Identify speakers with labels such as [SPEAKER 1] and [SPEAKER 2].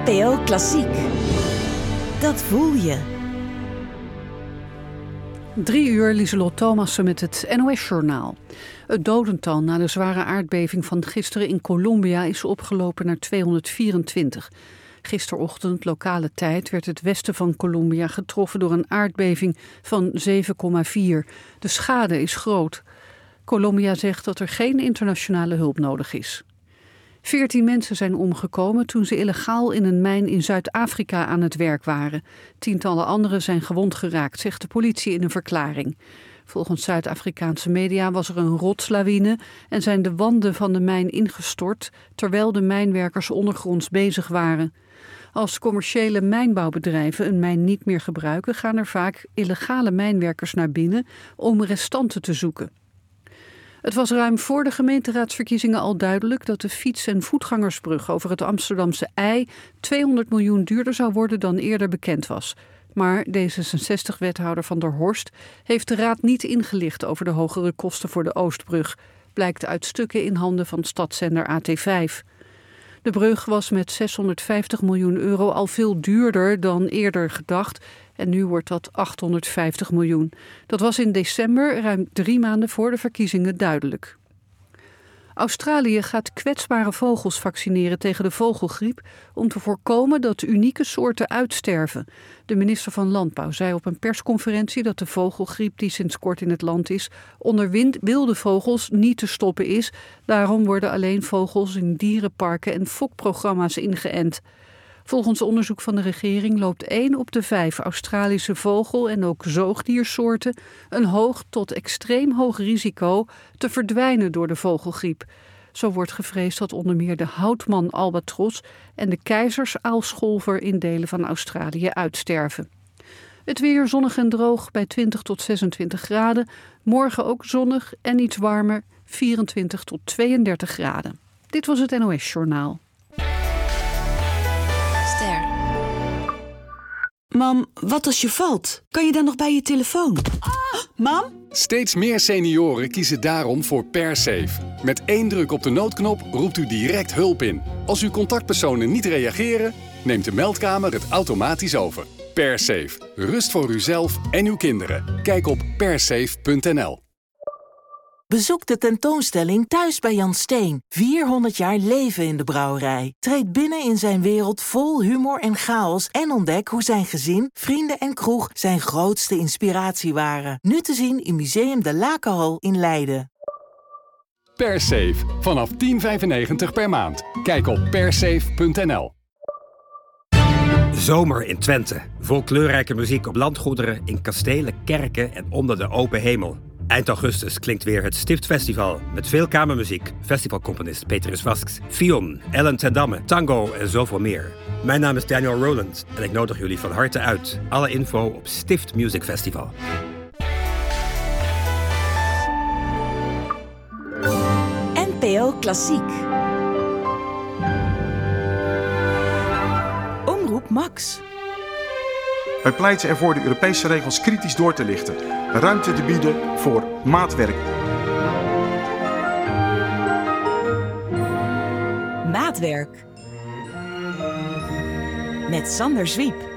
[SPEAKER 1] NPO Klassiek. Dat voel je.
[SPEAKER 2] 3 uur, Lieselot Thomassen met het NOS-journaal. Het dodental na de zware aardbeving van gisteren in Colombia is opgelopen naar 224. Gisterochtend, lokale tijd, werd het westen van Colombia getroffen door een aardbeving van 7,4. De schade is groot. Colombia zegt dat er geen internationale hulp nodig is. 14 mensen zijn omgekomen toen ze illegaal in een mijn in Zuid-Afrika aan het werk waren. Tientallen anderen zijn gewond geraakt, zegt de politie in een verklaring. Volgens Zuid-Afrikaanse media was er een rotslawine en zijn de wanden van de mijn ingestort, terwijl de mijnwerkers ondergronds bezig waren. Als commerciële mijnbouwbedrijven een mijn niet meer gebruiken, gaan er vaak illegale mijnwerkers naar binnen om restanten te zoeken. Het was ruim voor de gemeenteraadsverkiezingen al duidelijk dat de fiets- en voetgangersbrug over het Amsterdamse IJ 200 miljoen duurder zou worden dan eerder bekend was. Maar D66-wethouder Van der Horst heeft de raad niet ingelicht over de hogere kosten voor de Oostbrug, blijkt uit stukken in handen van stadszender AT5. De brug was met 650 miljoen euro al veel duurder dan eerder gedacht en nu wordt dat 850 miljoen. Dat was in december, ruim 3 maanden voor de verkiezingen, duidelijk. Australië gaat kwetsbare vogels vaccineren tegen de vogelgriep om te voorkomen dat unieke soorten uitsterven. De minister van Landbouw zei op een persconferentie dat de vogelgriep die sinds kort in het land is, onder wilde vogels niet te stoppen is. Daarom worden alleen vogels in dierenparken en fokprogramma's ingeënt. Volgens onderzoek van de regering loopt 1 op de 5 Australische vogel- en ook zoogdiersoorten een hoog tot extreem hoog risico te verdwijnen door de vogelgriep. Zo wordt gevreesd dat onder meer de houtman-albatros en de keizersaalscholver in delen van Australië uitsterven. Het weer zonnig en droog bij 20 tot 26 graden. Morgen ook zonnig en iets warmer, 24 tot 32 graden. Dit was het NOS-journaal.
[SPEAKER 1] Mam, wat als je valt? Kan je dan nog bij je telefoon? Mam?
[SPEAKER 3] Steeds meer senioren kiezen daarom voor PerSafe. Met 1 druk op de noodknop roept u direct hulp in. Als uw contactpersonen niet reageren, neemt de meldkamer het automatisch over. PerSafe. Rust voor uzelf en uw kinderen. Kijk op persafe.nl.
[SPEAKER 4] Bezoek de tentoonstelling Thuis bij Jan Steen. 400 jaar leven in de brouwerij. Treed binnen in zijn wereld vol humor en chaos en ontdek hoe zijn gezin, vrienden en kroeg zijn grootste inspiratie waren. Nu te zien in Museum de Lakenhal in Leiden.
[SPEAKER 3] PerSafe. Vanaf €10,95 per maand. Kijk op persafe.nl.
[SPEAKER 5] Zomer in Twente. Vol kleurrijke muziek op landgoederen, in kastelen, kerken en onder de open hemel. Eind augustus klinkt weer het Stiftfestival met veel kamermuziek, festivalcomponist Petrus Vasks, Fion, Ellen ten Damme, tango en zoveel meer. Mijn naam is Daniel Rowland en ik nodig jullie van harte uit. Alle info op Stift Music Festival.
[SPEAKER 1] NPO Klassiek. Omroep Max.
[SPEAKER 6] Wij pleiten ervoor de Europese regels kritisch door te lichten. Ruimte te bieden voor maatwerk.
[SPEAKER 1] Maatwerk. Met Sander Zwiep.